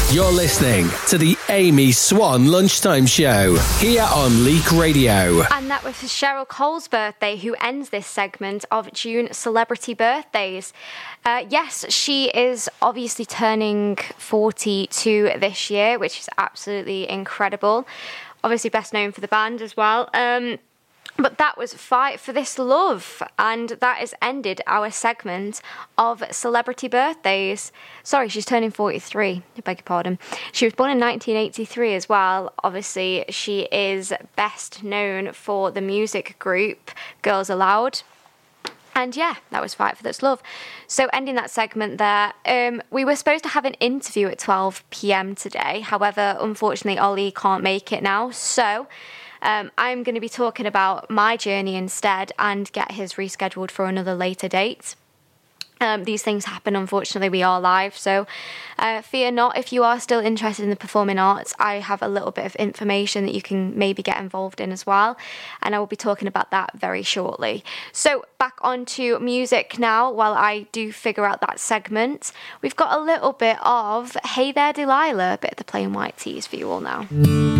You're listening to the Amy Swan Lunchtime Show here on Leak Radio. And that was Cheryl Cole's birthday, who ends this segment of June celebrity birthdays. Yes, she is obviously turning 42 this year, which is absolutely incredible. Obviously best known for the band as well. But that was Fight for This Love, and that has ended our segment of celebrity birthdays. Sorry, she's turning 43, I beg your pardon. She was born in 1983 as well. Obviously, she is best known for the music group Girls Aloud. And yeah, that was Fight for This Love. So ending that segment there, we were supposed to have an interview at 12 p.m. today. However, unfortunately, Ollie can't make it now. So I'm going to be talking about my journey instead and get his rescheduled for another later date. These things happen, unfortunately, we are live, so fear not. If you are still interested in the performing arts, I have a little bit of information that you can maybe get involved in as well, and I will be talking about that very shortly. So back onto music now, while I do figure out that segment. We've got a little bit of Hey There Delilah, a bit of the Plain White Tees for you all now.